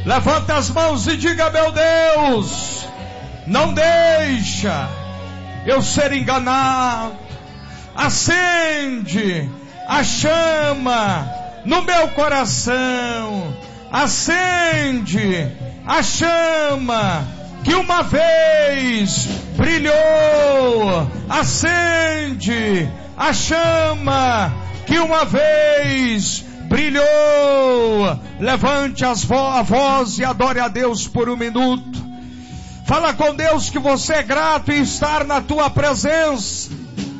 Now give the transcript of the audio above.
Levanta as mãos e diga: meu Deus, não deixa eu ser enganado. Acende a chama no meu coração. Acende a chama que uma vez brilhou. Acende a chama que uma vez brilhou. Levante a voz e adore a Deus por um minuto. Fala com Deus que você é grato em estar na tua presença.